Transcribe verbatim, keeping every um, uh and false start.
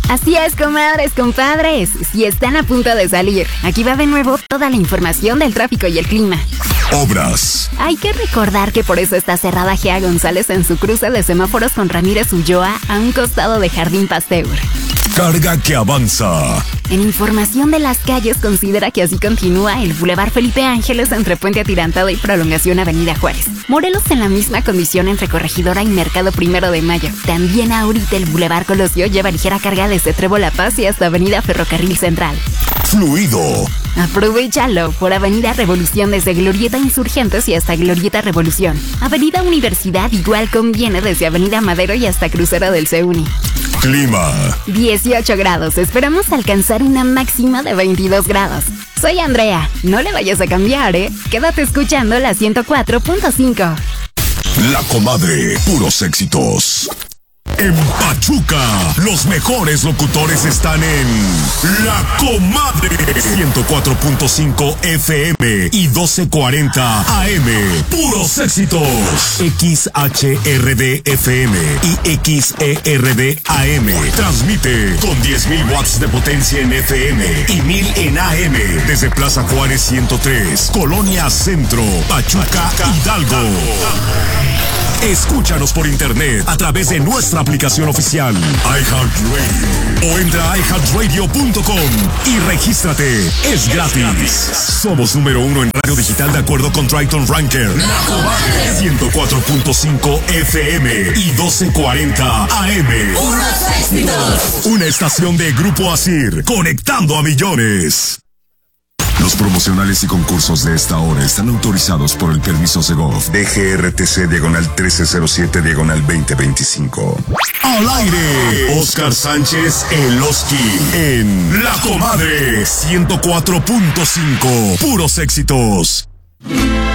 Así es, comadres, compadres. Si están a punto de salir, aquí va de nuevo toda la información del tráfico y el clima. Obras. Hay que recordar que por eso está cerrada Gea González en su cruce de semáforos con Ramírez Ulloa a un costado de Jardín Pasteur. Carga que avanza. En información de las calles, considera que así continúa el Boulevard Felipe Ángeles entre Puente Atirantado y Prolongación Avenida Juárez. Morelos en la misma condición entre Corregidora y Mercado Primero de Mayo. También ahorita el Boulevard Colosio lleva ligera carga desde Trébol La Paz y hasta Avenida Ferrocarril Central. Fluido. Aprovechalo por Avenida Revolución desde Glorieta Insurgentes y hasta Glorieta Revolución. Avenida Universidad igual conviene desde Avenida Madero y hasta Crucero del CEUNI. Clima. dieciocho grados. Esperamos alcanzar una máxima de veintidós grados. Soy Andrea. No le vayas a cambiar, ¿eh? Quédate escuchando la ciento cuatro punto cinco. La Comadre. Puros éxitos. En Pachuca, los mejores locutores están en La Comadre. ciento cuatro punto cinco F M y doce cuarenta A M. Puros éxitos. X H R D F M y X E R D A M. Transmite con diez mil watts de potencia en F M y mil en A M. Desde Plaza Juárez ciento tres, Colonia Centro, Pachuca, Hidalgo. Escúchanos por internet a través de nuestra aplicación oficial iHeartRadio o entra a i heart radio punto com y regístrate. Es gratis. Somos número uno en radio digital de acuerdo con Triton Ranker. ciento cuatro punto cinco F M y doce cuarenta A M. Puros éxitos. Una estación de Grupo Asir, conectando a millones. Los promocionales y concursos de esta hora están autorizados por el permiso Segov D G R T C diagonal trece cero siete diagonal veinte veinticinco. Al aire, Oscar Sánchez El Oski en La Comadre ciento cuatro punto cinco. Puros éxitos.